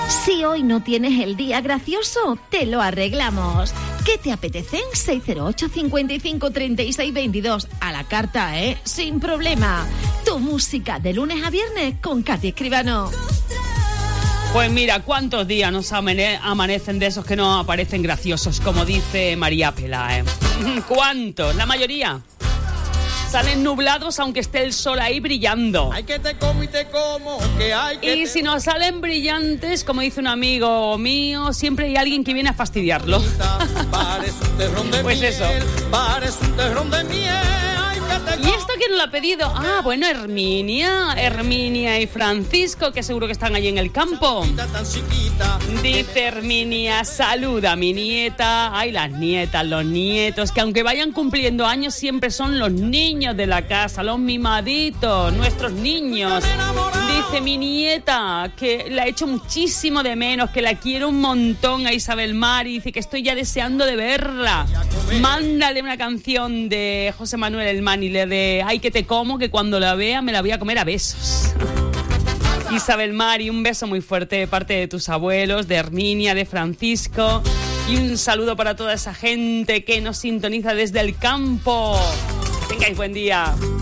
Si hoy no tienes el día gracioso, te lo arreglamos. ¿Qué te apetece? 608 55 36 22. A la carta, ¿eh? Sin problema. Tu música de lunes a viernes con Katy Escribano. Pues mira, ¿cuántos días nos amanecen de esos que no aparecen graciosos, como dice María Pela, ¿Cuántos? La mayoría. Salen nublados aunque esté el sol ahí brillando. Ay, que te como y te como, que hay que y si no salen brillantes, como dice un amigo mío, siempre hay alguien que viene a fastidiarlo. Pues eso. Parece un terrón de miel. ¿Y esto quién lo ha pedido? Ah, bueno, Herminia y Francisco, que seguro que están allí en el campo. Dice Herminia, saluda a mi nieta. Ay, las nietas, los nietos, que aunque vayan cumpliendo años, siempre son los niños de la casa, los mimaditos, nuestros niños. Dice mi nieta, que la echo muchísimo de menos, que la quiero un montón a Isabel Mari. Dice que estoy ya deseando de verla. Mándale una canción de José Manuel El Manile de Ay, que te como, que cuando la vea me la voy a comer a besos. Isabel Mari, un beso muy fuerte de parte de tus abuelos, de Herminia, de Francisco, y un saludo para toda esa gente que nos sintoniza desde el campo. Tengáis buen día.